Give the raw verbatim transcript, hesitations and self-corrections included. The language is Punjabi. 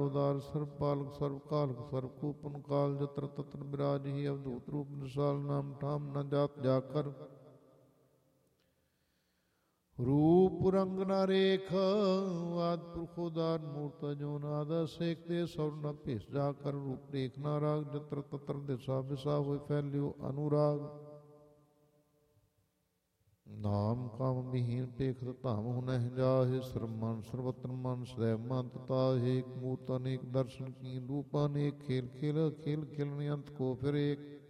ਉਦਾਰ ਸਰਬ ਪਾਲਕ ਸਰਬ ਕਾਲਕ ਸਰਬ ਕੂਪਨ ਕਾਲ ਜਤਰ ਤਤਰ ਬਿਰਾਜ ਹੀ ਅਵਧੂਤ ਰੂਪ ਨਿਸਾਲ ਨਾਮ ਠਾਮ ਨ ਜਾਤ ਜਾ ਕਰ ਰੂਪ ਰੰਗ ਨ ਰੇਖ ਆਦ ਪੁਰਖ ਉਦਾਰ ਮੂਰਤ ਜੋ ਨਾਦ ਸੇਖ ਦੇ ਸਵਰ ਨ ਭੇਸ ਜਾ ਕਰ ਰੂਪ ਦੇਖ ਨਾ ਰਾਗ ਜਤਰ ਤਤਰ ਦਿਸਾ ਵਿਸਾ ਹੋਇ ਫੈਲਿਓ ਅਨੁਰਾਗ ਨਾਮ ਕਾਮ ਵਿਹੀਨ ਪੇਖਤ ਧਾਮ ਹੁਨਹਿ ਜਾਹਿ ਸਰਮਨ ਸਰਵਤਰ ਮਨ ਸਦੈ ਮੰਤ ਤਾਹਿ ਏਕ ਮੂਰਤ ਅਨੇਕ ਦਰਸ਼ਨ ਕੀ ਰੂਪ ਅਨੇਕ ਖੇਲ ਖੇਲ ਖੇਲ ਖੇਲਨ ਅੰਤ ਕੋ ਫਿਰ ਏਕ